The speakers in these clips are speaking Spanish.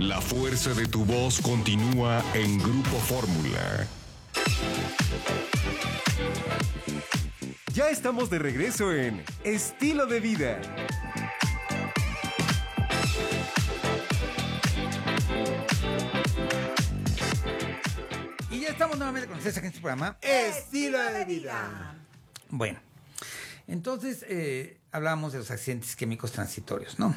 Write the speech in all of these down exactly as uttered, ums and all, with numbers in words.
La fuerza de tu voz continúa en Grupo Fórmula. Ya estamos de regreso en Estilo de Vida. Y ya estamos nuevamente con ustedes aquí en este programa Estilo de Vida. Bueno, entonces eh, hablábamos de los accidentes químicos transitorios, ¿no?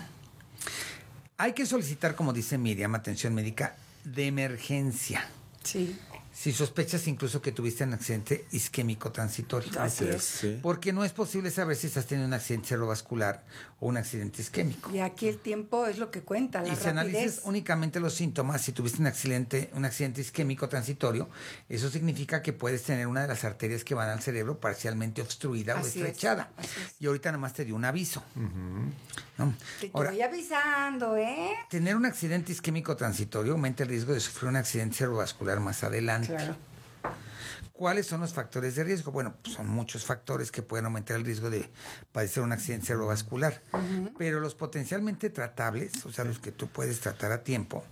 Hay que solicitar, como dice Miriam, atención médica de emergencia. Sí. Si sospechas incluso que tuviste un accidente isquémico transitorio. Así es. Sí. Porque no es posible saber si estás teniendo un accidente cerebrovascular o un accidente isquémico. Y aquí el tiempo es lo que cuenta, la Y si analizas rapidez. únicamente los síntomas, si tuviste un accidente, un accidente isquémico transitorio, eso significa que puedes tener una de las arterias que van al cerebro parcialmente obstruida Así o es, estrechada. así es. Y ahorita nomás te dio un aviso. ¿No? Te Ahora, estoy avisando, ¿eh? tener un accidente isquémico transitorio aumenta el riesgo de sufrir un accidente cerebrovascular más adelante. Claro. ¿Cuáles son los factores de riesgo? Bueno, pues son muchos factores que pueden aumentar el riesgo de padecer un accidente cerebrovascular, uh-huh. Pero los potencialmente tratables, o sea, los que tú puedes tratar a tiempo,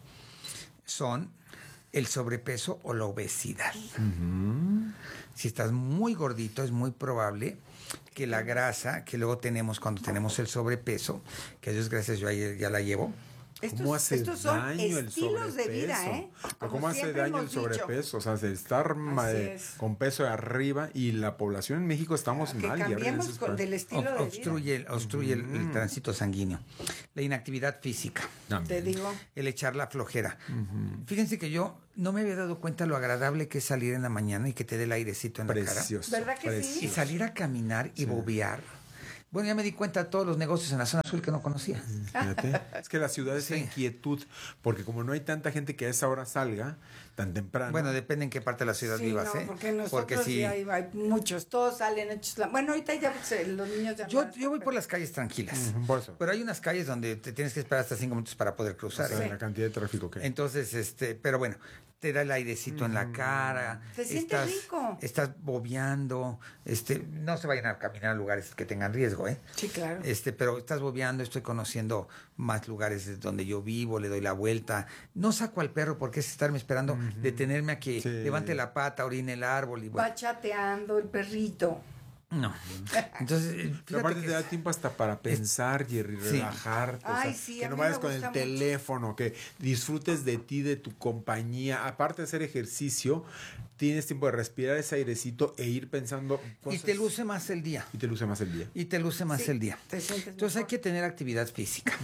son el sobrepeso o la obesidad. Uh-huh. Si estás muy gordito, es muy probable que la grasa que luego tenemos cuando tenemos el sobrepeso, que a Dios gracias yo ya, ya la llevo. ¿Cómo Estos, hace estos son daño el estilos de sobrepeso? vida, ¿eh? Como ¿Cómo hace siempre daño el hemos dicho. sobrepeso? O sea, de estar ma- Así eh, es. con peso de arriba y la población en México estamos Que mal. ya cambiemos ves, con, es- del estilo Ob- de obstruye vida. el, obstruye el, el tránsito sanguíneo. La inactividad física. Te digo. El echar la flojera. Uh-huh. Fíjense que yo no me había dado cuenta lo agradable que es salir en la mañana y que te dé el airecito en Precioso. la cara. ¿Verdad que precioso. sí? Y salir a caminar y bobear. Bueno, ya me di cuenta de todos los negocios en la zona azul que no conocía. Fíjate. Es que la ciudad es Sí. inquietud, porque como no hay tanta gente que a esa hora salga tan temprano. Bueno, depende en qué parte de la ciudad Sí, vivas, no, ¿eh? porque nosotros sí. sí hay, hay muchos, todos salen hechos. la- Bueno, ahorita ya pues, eh, los niños ya. Yo, no- yo voy por las calles tranquilas. Ujú, por eso. Pero hay unas calles donde te tienes que esperar hasta cinco minutos para poder O cruzar. sea, ¿eh? la cantidad de tráfico que hay. Entonces, este, pero bueno, te da el airecito en la cara. Se siente estás, rico. Estás bobeando. Este, no se vayan a caminar a lugares que tengan riesgo, ¿eh? Sí, claro. Este, pero estás bobeando, estoy conociendo más lugares de donde yo vivo, le doy la vuelta. No saco al perro porque es estarme esperando, detenerme a que Sí. levante la pata, orine el árbol y bueno. Va chateando el perrito. No. Entonces, Pero fíjate aparte que te da tiempo hasta para pensar, Jerry, Sí. relajarte. o Ay, sea, sí, que a no mí vayas me con el gusta mucho. teléfono, que disfrutes de ti, de tu compañía. Aparte de hacer ejercicio, tienes tiempo de respirar ese airecito e ir pensando y cosas. te luce más el día. Y te luce más el día. Y te luce más Sí, el día. te sientes Entonces hay mejor. que tener actividad física.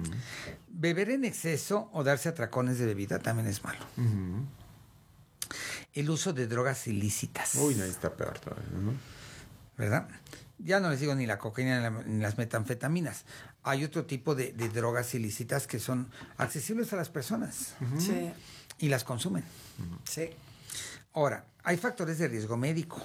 Beber en exceso o darse atracones de bebida también es malo. Ujú. El uso de drogas ilícitas. Uy, no, ahí está peor todavía, ¿no? ¿Verdad? Ya no les digo ni la cocaína ni, la- ni las metanfetaminas. Hay otro tipo de, de drogas ilícitas que son accesibles a las personas Sí, y las consumen. sí. Ahora, hay factores de riesgo médico.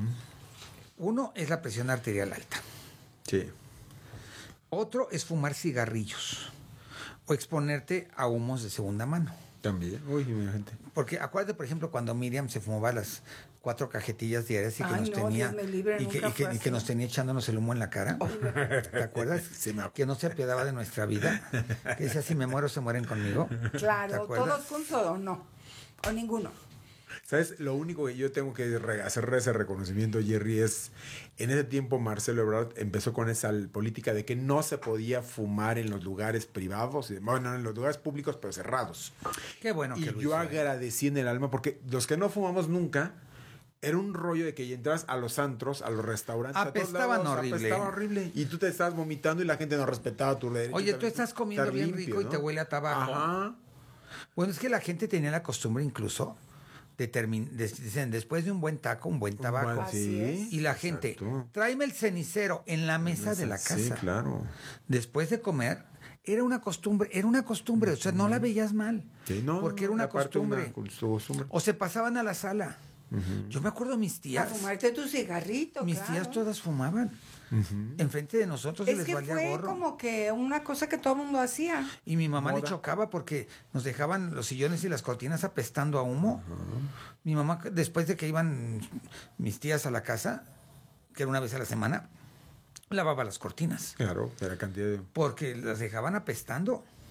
Uno es la presión arterial alta. Sí. Otro es fumar cigarrillos o exponerte a humos de segunda mano. También. Uy, mi gente. Porque acuérdate, por ejemplo, cuando Miriam se fumaba las cuatro cajetillas diarias y que Ay, nos no, tenía Dios me libre, y, que, nunca y que- fue y que así. nos tenía echándonos el humo en la cara. ¿Te acuerdas? Sí, me acuerdo. Que no se apiadaba de nuestra vida. Que decía, si me muero, se mueren conmigo. ¿Te Claro, acuerdas? todos juntos o no. O ninguno. ¿Sabes? Lo único que yo tengo que re- hacer ese reconocimiento, Jerry, es en ese tiempo Marcelo Ebrard empezó con esa l- política de que no se podía fumar en los lugares privados, y- bueno, en los lugares públicos, pero cerrados. Qué bueno que Y lo yo hizo, ¿eh? agradecí en el alma porque los que no fumamos nunca, era un rollo de que ya entras a los antros, a los restaurantes, a todos Apestaban lados, horrible. apestaba horrible. Y tú te estabas vomitando y la gente no respetaba tu derecho. Oye, tú también estás comiendo estar bien limpio, rico y ¿no? te huele a tabaco. Ajá. Bueno, es que la gente tenía la costumbre incluso de termin- de- dicen, después de un buen taco, un buen tabaco. Bueno, Así sí, es. Y la gente, exacto. tráeme el cenicero en la mesa de la casa. Sí, claro. Después de comer, era una costumbre, era una costumbre, o sea, no la veías mal. Sí, no, porque era una aparte costumbre. una costumbre. O se pasaban a la sala. Yo me acuerdo mis A tías. fumarte tu cigarrito. Mis claro. tías todas fumaban. Enfrente de nosotros se Es les que valía fue gorro. como que una cosa que todo el mundo hacía. Y mi mamá le Moda. chocaba porque nos dejaban los sillones y las cortinas apestando a humo. Mi mamá, después de que iban mis tías a la casa, que era una vez a la semana, lavaba las cortinas. Claro, de la cantidad de... Porque las dejaban apestando.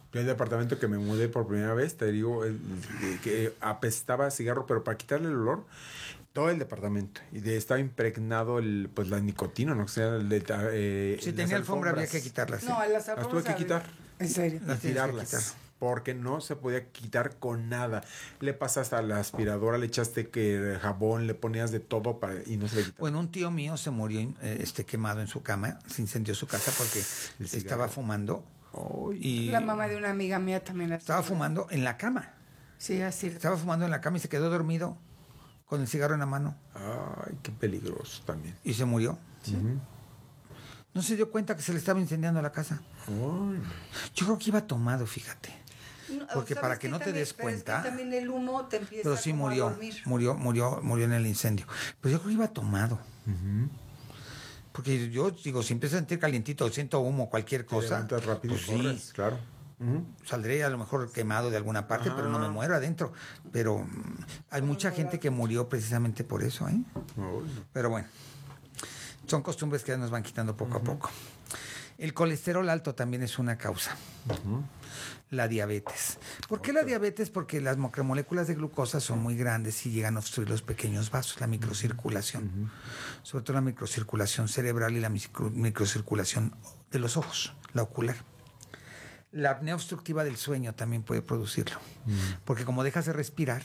Yo el departamento que me mudé por primera vez, te digo, el- el- que apestaba a cigarro, pero para quitarle el olor, todo el departamento. Y de, estaba impregnado el, pues la nicotina, ¿no? O sea, el de, eh, Si las tenía alfombra había alfombras. que quitarlas. ¿eh? No, las Las tuve alfombras que quitar. ¿En serio? Y Las tienes que tirarlas. quitar. Porque no se podía quitar con nada. Le pasas a la aspiradora, le echaste que jabón, le ponías de todo para, y no se le quitaba. Bueno, un tío mío se murió eh, este, quemado en su cama, se incendió su casa porque El cigarro. estaba fumando Ay, y La mamá de una amiga mía también la estaba fumando en la cama. Sí, así. Estaba fumando en la cama y se quedó dormido con el cigarro en la mano ay, qué peligroso también. y se murió. Ujú. No se dio cuenta que se le estaba incendiando la casa. Ay. Yo creo que iba tomado, fíjate. No, Porque ¿sabes para que qué no te también? des Pero es que cuenta- también el humo te empieza Pero sí como a murió, dormir. murió, murió, murió en el incendio. Pero yo creo que iba tomado. Ujú. Porque yo digo, si empiezo a sentir calientito, siento humo, cualquier Te cosa, levantas rápido pues y corres, sí, claro. Ujú. saldré a lo mejor quemado de alguna parte, pero no me Ajá. muero adentro. Pero mm, hay mucha gente que murió precisamente por eso, ¿eh? Ay, no. Pero bueno, son costumbres que ya nos van quitando poco a poco. El colesterol alto también es una causa. La diabetes. ¿Por qué la diabetes? Porque las macromoléculas de glucosa son muy grandes y llegan a obstruir los pequeños vasos, la microcirculación. Sobre todo la microcirculación cerebral y la micro- microcirculación de los ojos, la ocular. La apnea obstructiva del sueño también puede producirlo. Porque como dejas de respirar,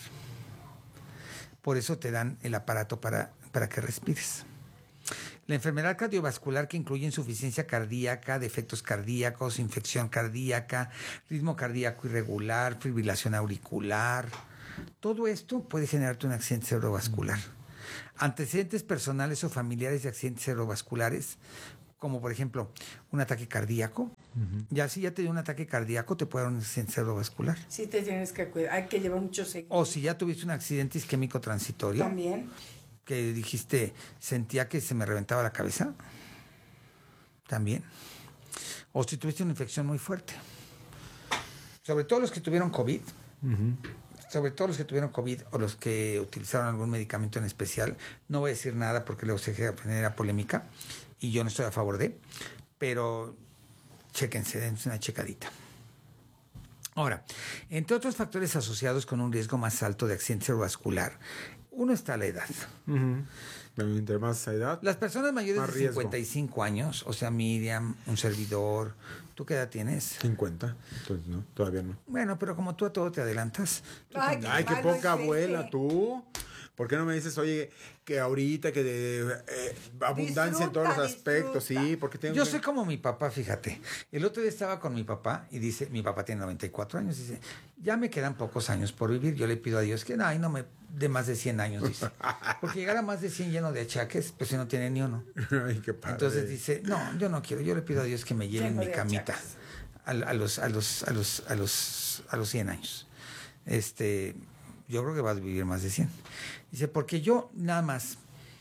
por eso te dan el aparato para, para que respires. La enfermedad cardiovascular, que incluye insuficiencia cardíaca, defectos cardíacos, infección cardíaca, ritmo cardíaco irregular, fibrilación auricular, todo esto puede generarte un accidente cerebrovascular. Antecedentes personales o familiares de accidentes cerebrovasculares, como por ejemplo un ataque cardíaco. Ya si ya te dio un ataque cardíaco, te puede dar un accidente cerebrovascular. Sí te tienes que cuidar. Hay que llevar mucho seguimiento. O si ya tuviste un accidente isquémico transitorio, También. que dijiste, sentía que se me reventaba la cabeza, también. O si tuviste una infección muy fuerte. Sobre todo los que tuvieron COVID, sobre todo los que tuvieron COVID o los que utilizaron algún medicamento en especial, no voy a decir nada porque luego se genera polémica y yo no estoy a favor de, pero chéquense, dense una checadita. Ahora, entre otros factores asociados con un riesgo más alto de accidente cerebrovascular, uno está la edad. Ujú. Entre más edad, Las personas mayores Más de riesgo. cincuenta y cinco años, o sea, Miriam, un servidor, ¿tú qué edad tienes? cincuenta. Entonces, no, todavía no. Bueno, pero como tú a todo te adelantas. tú Ay, también. Ay, qué malo poca es abuela, ese. tú. ¿Por qué no me dices, oye, que ahorita, que de eh, abundancia en todos los Disfruta, aspectos? disfruta. Sí, porque tengo Yo que- soy como mi papá, fíjate. El otro día estaba con mi papá y dice, mi papá tiene noventa y cuatro años, dice, ya me quedan pocos años por vivir. Yo le pido a Dios que no, ay, no me dé más de cien años, dice. Porque llegar a más de cien lleno de achaques, pues si no tiene ni uno. Ay, qué padre. Entonces dice, no, yo no quiero, yo le pido a Dios que me llene en Lleno mi de camita achaques. a, a los, a los, a los, a los, a los cien años. Este, yo creo que vas a vivir más de cien. Dice, porque yo nada más,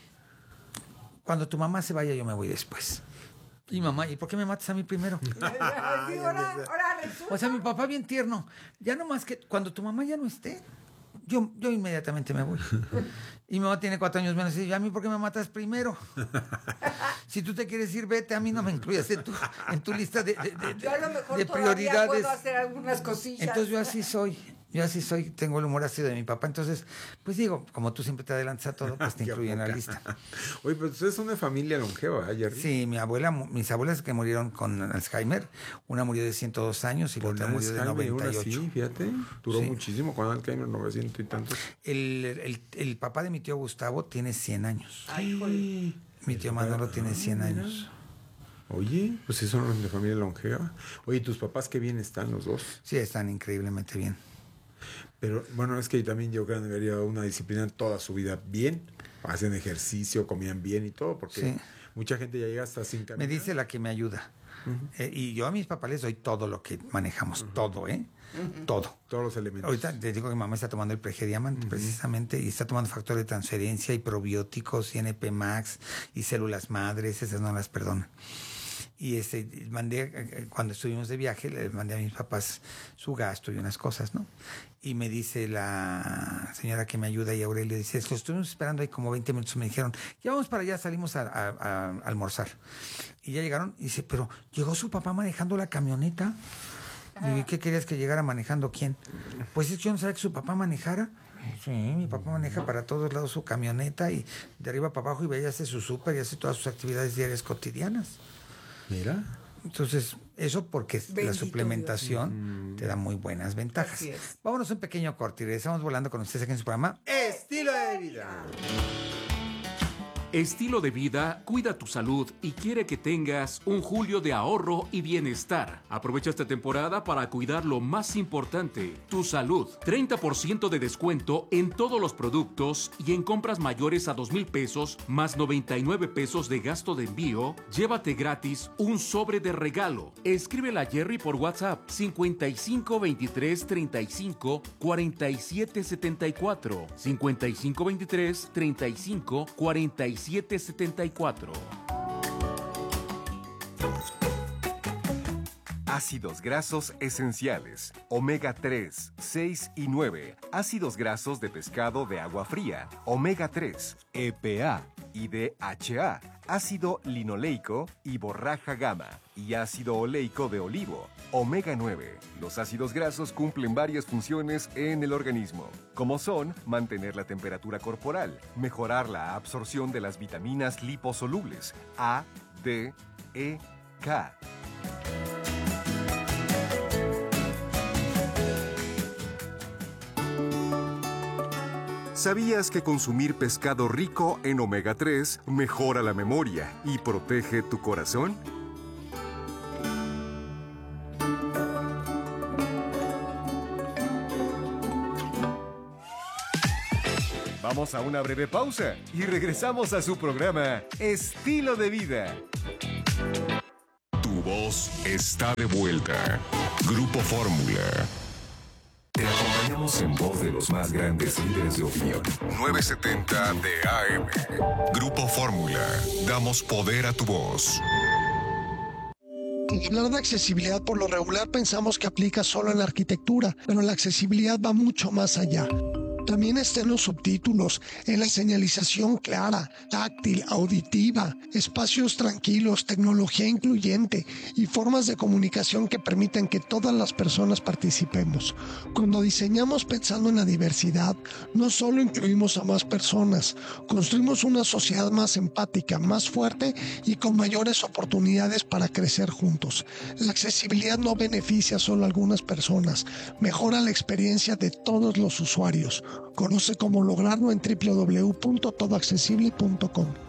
cuando tu mamá se vaya, yo me voy después. Y mamá, ¿y por qué me matas a mí primero? Sí, ahora, ahora resulta. O sea, mi papá bien tierno. Ya nomás que cuando tu mamá ya no esté, yo, yo inmediatamente me voy. Y mi mamá tiene cuatro años menos. Y dice, ¿a mí por qué me matas primero? Si tú te quieres ir, vete. A mí no me incluyas en tu, en tu lista de, de, de- Yo a lo mejor de todavía prioridades. puedo hacer algunas cosillas. Entonces yo así soy. Yo así soy. Tengo el humor así de mi papá. Entonces, pues digo, como tú siempre te adelantas a todo, pues te Qué incluyo en la poca. lista. Oye, pero ustedes son de familia longeva, ¿eh, Jerry? Sí, mi abuela, mis abuelas que murieron con Alzheimer, una murió de ciento dos años y la Con otra murió de Alzheimer, noventa y una ocho. sí, fíjate. Duró Sí. muchísimo con Alzheimer, novecientos y tantos. El, el, el papá de mi tío Gustavo tiene cien años. Ay, jole. Mi tío Manolo tiene cien años. Oye, pues sí son de familia longeva. Oye, ¿tus papás qué bien están los dos? Sí, están increíblemente bien. Pero bueno, es que también yo creo que debería una disciplina toda su vida bien. Hacen ejercicio, comían bien y todo, porque Sí. mucha gente ya llega hasta sin Me caminar. dice la que me ayuda. Eh, y yo a mis papás les doy todo lo que manejamos, todo, ¿eh? Todo. todos los elementos. Ahorita te digo que mamá está tomando el Pregediamant precisamente y está tomando factor de transferencia y probióticos y N P Max y células madres, esas no las perdonan. Y este, mandé, eh, cuando estuvimos de viaje, le mandé a mis papás su gasto y unas cosas, ¿no? Y me dice la señora que me ayuda y Aurelia, dice, es que estuvimos esperando ahí como veinte minutos, me dijeron, ya vamos para allá, salimos a, a- a almorzar. Y ya llegaron y dice, pero llegó su papá manejando la camioneta. ¿Y qué querías que llegara manejando quién? Pues es que yo no sabía que su papá manejara. Sí, mi papá maneja para todos lados su camioneta y de arriba para abajo y ve y hace su súper y hace todas sus actividades diarias cotidianas. Mira. Entonces, eso porque Bendito la suplementación Dios. te da muy buenas ventajas. Así es. Vámonos a un pequeño corte y regresamos volando con ustedes aquí en su programa. Estilo de vida. Estilo de vida cuida tu salud y quiere que tengas un julio de ahorro y bienestar. Aprovecha esta temporada para cuidar lo más importante, tu salud. treinta por ciento de descuento en todos los productos y en compras mayores a dos mil pesos más noventa y nueve pesos de gasto de envío. Llévate gratis un sobre de regalo. Escríbela a Jerry por WhatsApp cincuenta y cinco veintitrés treinta y cinco cuarenta y siete setenta y cuatro. cincuenta y cinco veintitrés treinta y cinco cuarenta y siete setenta y cuatro. Ácidos grasos esenciales, omega tres, seis y nueve, ácidos grasos de pescado de agua fría, omega tres, E P A y D H A, ácido linoleico y borraja gamma, y ácido oleico de olivo, omega nueve. Los ácidos grasos cumplen varias funciones en el organismo, como son mantener la temperatura corporal, mejorar la absorción de las vitaminas liposolubles A, D, E, K. ¿Sabías que consumir pescado rico en omega tres mejora la memoria y protege tu corazón? Vamos a una breve pausa y regresamos a su programa Estilo de Vida. Tu voz está de vuelta. Grupo Fórmula. Te acompañamos en voz de los más grandes líderes de opinión. novecientos setenta de A M. Grupo Fórmula. Damos poder a tu voz. Al hablar de accesibilidad, por lo regular pensamos que aplica solo en la arquitectura, pero la accesibilidad va mucho más allá. También está en los subtítulos, en la señalización clara, táctil, auditiva, espacios tranquilos, tecnología incluyente y formas de comunicación que permiten que todas las personas participemos. Cuando diseñamos pensando en la diversidad, no solo incluimos a más personas, construimos una sociedad más empática, más fuerte y con mayores oportunidades para crecer juntos. La accesibilidad no beneficia solo a algunas personas, mejora la experiencia de todos los usuarios. Conoce cómo lograrlo en doble u doble u doble u punto todo accesible punto com.